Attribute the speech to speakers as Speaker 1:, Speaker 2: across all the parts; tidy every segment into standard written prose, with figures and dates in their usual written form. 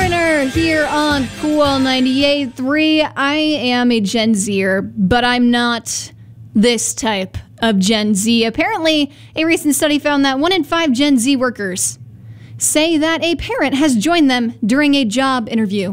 Speaker 1: Foreigner here on Cool 98.3. I am a Gen Zer, but I'm not this type of Gen Z. Apparently, a recent study found that 1 in 5 Gen Z workers say that a parent has joined them during a job interview.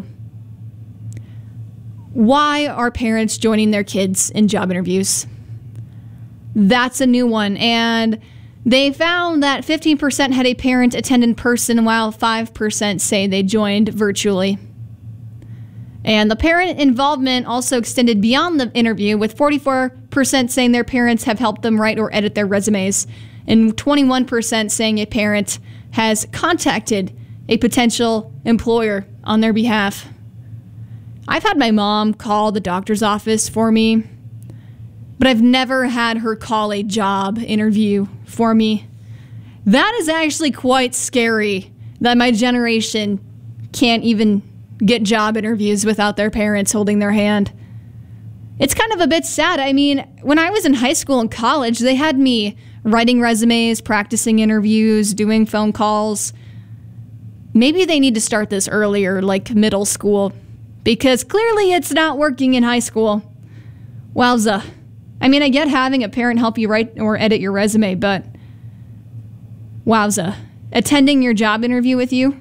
Speaker 1: Why are parents joining their kids in job interviews? That's a new one, and they found that 15% had a parent attend in person, while 5% say they joined virtually. And the parent involvement also extended beyond the interview, with 44% saying their parents have helped them write or edit their resumes, and 21% saying a parent has contacted a potential employer on their behalf. I've had my mom call the doctor's office for me, but I've never had her call a job interview for me. That is actually quite scary, that my generation can't even get job interviews without their parents holding their hand. It's kind of a bit sad. I mean, when I was in high school and college, they had me writing resumes, practicing interviews, doing phone calls. Maybe they need to start this earlier, like middle school, because clearly it's not working in high school. Wowza. I mean, I get having a parent help you write or edit your resume, but wowza. Attending your job interview with you?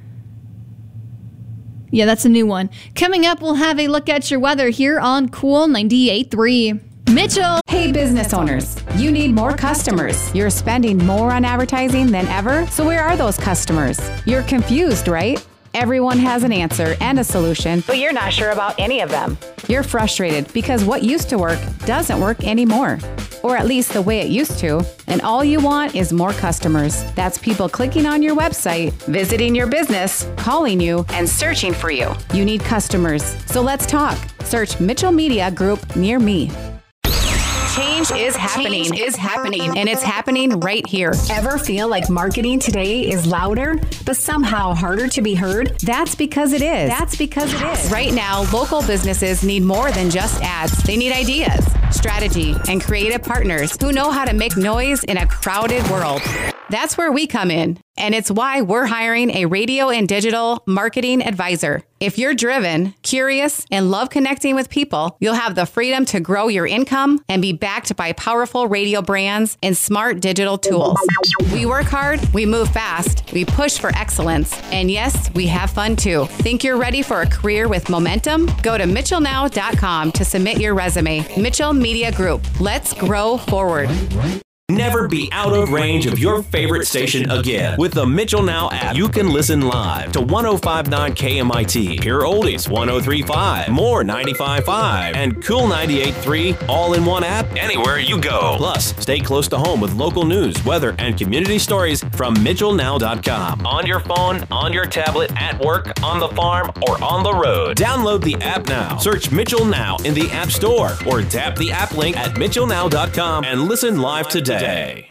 Speaker 1: Yeah, that's a new one. Coming up, we'll have a look at your weather here on Cool 98.3. Mitchell.
Speaker 2: Hey, business owners, you need more customers. You're spending more on advertising than ever, so where are those customers? You're confused, right? Everyone has an answer and a solution, but you're not sure about any of them. You're frustrated because what used to work doesn't work anymore, or at least the way it used to, and all you want is more customers. That's people clicking on your website, visiting your business, calling you, and searching for you. You need customers, so let's talk. Search Mitchell Media Group near me. Change is happening, and it's happening right here. Ever feel like marketing today is louder, but somehow harder to be heard? That's because it is. Right now, local businesses need more than just ads. They need ideas, strategy, and creative partners who know how to make noise in a crowded world. That's where we come in, and it's why we're hiring a radio and digital marketing advisor. If you're driven, curious, and love connecting with people, you'll have the freedom to grow your income and be backed by powerful radio brands and smart digital tools. We work hard, we move fast, we push for excellence, and yes, we have fun too. Think you're ready for a career with momentum? Go to mitchellnow.com to submit your resume. Mitchell Media Group. Let's grow forward.
Speaker 3: Never be out of range of your favorite station again. With the Mitchell Now app, you can listen live to 105.9 KMIT, Pure Oldies 103.5, More 95.5, and Cool 98.3 all in one app anywhere you go. Plus, stay close to home with local news, weather, and community stories from MitchellNow.com. On your phone, on your tablet, at work, on the farm, or on the road. Download the app now. Search Mitchell Now in the App Store or tap the app link at MitchellNow.com and listen live today.